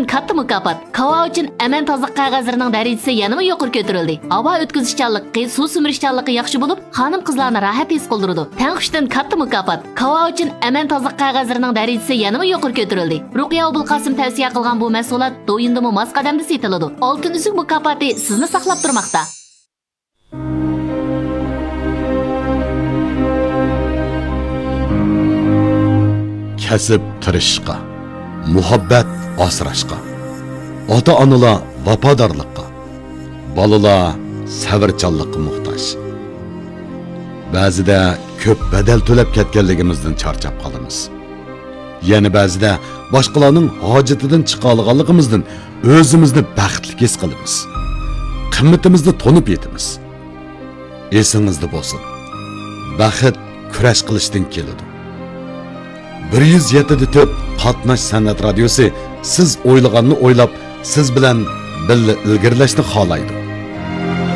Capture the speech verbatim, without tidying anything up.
Tanqishdan katta mukofot. Kava uchun aman tozliq qog'ozlarining darajasi yanada yuqori ko'tarildi. Havo o'tkazishchanligi, suv simirishchanligi yaxshi bo'lib, xonim-qizlarni rahat his qildirdi. Tanqishdan katta mukofot. Kava uchun aman tozliq qog'ozlarining darajasi yanada yuqori ko'tarildi. Ruqiya Abulqasim tavsiya qilgan bu mahsulot do'yindimi mos qadamda setiladi. Oltin uzuk mukofoti sizni saqlab turmoqda. Kasib tirishqa, muhabbat asrashqa, ota-onalar vafodorlikqa, bolalar sabrchanlikqa muhtoj. Ba'zida ko'p badal to'lab ketganligimizdan charchab qolamiz. Yana ba'zida boshqalarning hojatidan chiqa olganligimizdan o'zimizni baxtli his qilamiz. Qimmatimizni tonib yetamiz. Esingizda bo'lsin. Baxt kurash qilishdan keladi. bir yuz yetti nuqta to'rt Qatnash san'at radiosi siz o'ylaganni o'ylab, siz bilan birga ilgirlashni xohlaydi.